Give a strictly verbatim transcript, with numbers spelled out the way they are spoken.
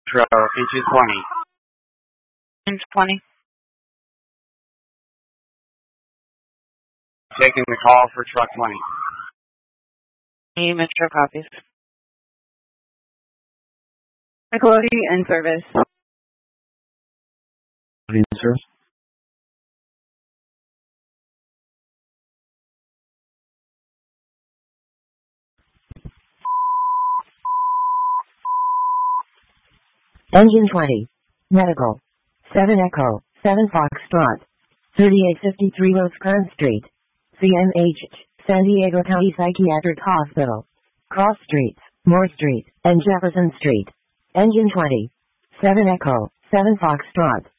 Metro P two twenty. twenty. Taking the call for truck twenty. E Metro copies. Equality and service. In service. Engine twenty. Medical. seven Echo, seven Foxtrot. thirty-eight fifty-three Rosecrans Street. C M H, San Diego County Psychiatric Hospital. Cross Streets, Moore Street, and Jefferson Street. Engine twenty. seven Echo, seven Foxtrot.